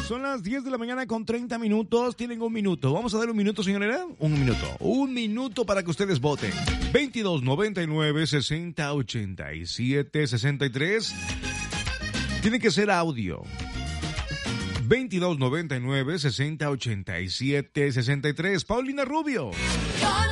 Son las 10 de la mañana con 30 minutos. Tienen un minuto. Vamos a dar un minuto, señorita. Un minuto. Un minuto para que ustedes voten. 2299 60 87 63. Tiene que ser audio. 2299 60 87 63. Paulina Rubio.